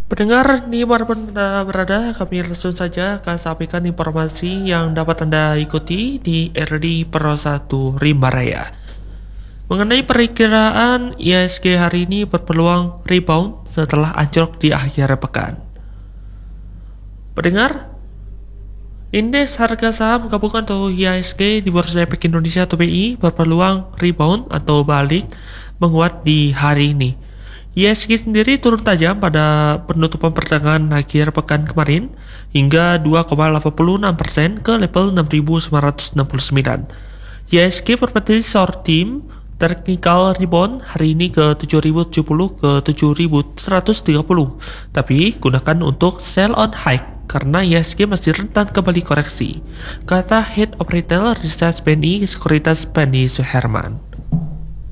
Pendengar dimanapun Anda berada, kami langsung saja akan sampaikan informasi yang dapat Anda ikuti di RD Pro 1 Rimba Raya. Mengenai perkiraan IHSG hari ini berpeluang rebound setelah anjlok di akhir pekan. Pendengar, indeks harga saham gabungan atau IHSG di Bursa Efek Indonesia atau BI berpeluang rebound atau balik menguat di hari ini. IHSG sendiri turun tajam pada penutupan perdagangan akhir pekan kemarin hingga 2,86% ke level 6.969. IHSG berpotensi short team technical rebound hari ini ke 7.070 ke 7.130, tapi gunakan untuk sell on high karena IHSG masih rentan kembali koreksi, kata Head of Retail Research BNI Sekuritas Penny Suherman.